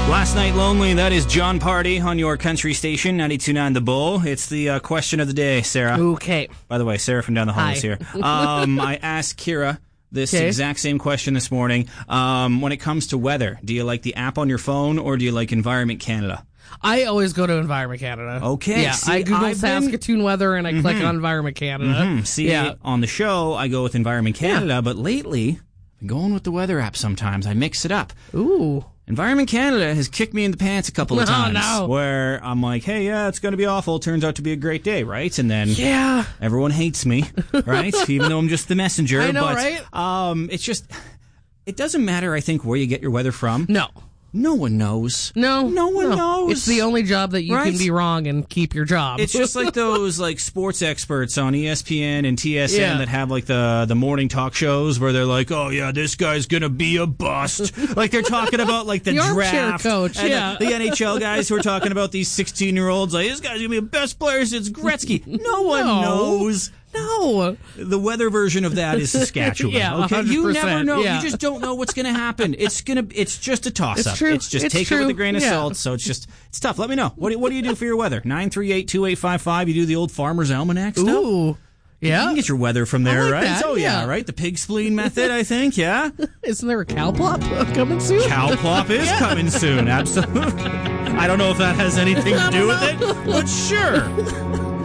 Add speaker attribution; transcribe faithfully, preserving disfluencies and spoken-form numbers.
Speaker 1: Last Night Lonely, that is John Party on your country station, ninety-two point nine The Bull. It's the uh, question of the day, Sarah.
Speaker 2: Okay.
Speaker 1: By the way, Sarah from down the hall
Speaker 2: Hi.
Speaker 1: is here. Um, I asked Kira this
Speaker 2: Okay.
Speaker 1: exact same question this morning. Um, when it comes to weather, do you like the app on your phone or do you like Environment Canada?
Speaker 2: I always go to Environment Canada.
Speaker 1: Okay,
Speaker 2: Yeah,
Speaker 1: see,
Speaker 2: I Google
Speaker 1: I've been-
Speaker 2: Saskatoon weather and I click on Environment Canada.
Speaker 1: Hmm, see,
Speaker 2: yeah.
Speaker 1: on the show, I go with Environment Canada, but lately, I've been going with the weather app sometimes. I mix it up.
Speaker 2: Ooh.
Speaker 1: Environment Canada has kicked me in the pants a couple of
Speaker 2: Oh,
Speaker 1: times.
Speaker 2: no.
Speaker 1: Where I'm like, hey, yeah, it's going to be awful. Turns out to be a great day, right? And then
Speaker 2: Yeah.
Speaker 1: everyone hates me, right? Even though I'm just the messenger.
Speaker 2: I know,
Speaker 1: but,
Speaker 2: right?
Speaker 1: Um, it's just, it doesn't matter, I think, where you get your weather from.
Speaker 2: No.
Speaker 1: No one knows.
Speaker 2: No.
Speaker 1: No one knows.
Speaker 2: It's the only job that you
Speaker 1: Right?
Speaker 2: can be wrong and keep your job.
Speaker 1: It's just like those like sports experts on E S P N and T S N
Speaker 2: Yeah.
Speaker 1: that have like the the morning talk shows where they're like, oh yeah, this guy's gonna be a bust. Like they're talking about like the,
Speaker 2: The armchair
Speaker 1: draft,
Speaker 2: coach,
Speaker 1: and
Speaker 2: yeah.
Speaker 1: the, the N H L guys who are talking about these sixteen year olds. Like this guy's gonna be the best player since Gretzky. No one
Speaker 2: No.
Speaker 1: knows.
Speaker 2: no.
Speaker 1: The weather version of that is Saskatchewan.
Speaker 2: Yeah,
Speaker 1: okay, you
Speaker 2: one hundred
Speaker 1: never
Speaker 2: percent,
Speaker 1: know.
Speaker 2: yeah.
Speaker 1: You just don't know what's going to happen. It's gonna. It's just a toss
Speaker 2: It's
Speaker 1: up.
Speaker 2: true.
Speaker 1: It's just
Speaker 2: It's
Speaker 1: take it with
Speaker 2: true.
Speaker 1: a grain of
Speaker 2: Yeah.
Speaker 1: salt. So it's just it's tough. Let me know. What do, what do you do for your weather? Nine three eight two eight five five. You do the old Farmer's Almanac stuff.
Speaker 2: Ooh.
Speaker 1: You
Speaker 2: Yeah.
Speaker 1: can get your weather from there,
Speaker 2: like
Speaker 1: right?
Speaker 2: that,
Speaker 1: Oh yeah,
Speaker 2: yeah.
Speaker 1: right. The pig spleen method, I think. Yeah.
Speaker 2: Isn't there a cow plop coming soon?
Speaker 1: Cow plop is coming soon. Absolutely. I don't know if that has anything to do with it, but sure.